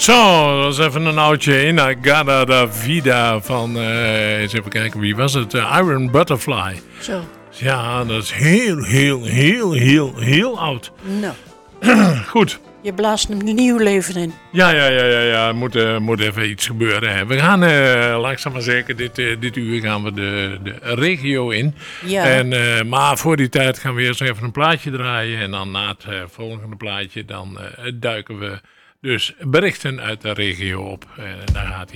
Zo, dat was even een oudje. Inagada da Vida van, eens even kijken, wie was het? Iron Butterfly. Zo. Ja, dat is heel oud. Nou, Goed. je blaast een nieuw leven in. Ja. Moet even iets gebeuren. Hè. We gaan langzaam maar zeker dit uur gaan we de regio in. Ja. Maar voor die tijd gaan we eerst even een plaatje draaien. En dan na het volgende plaatje dan duiken we dus berichten uit de regio op. Daar gaat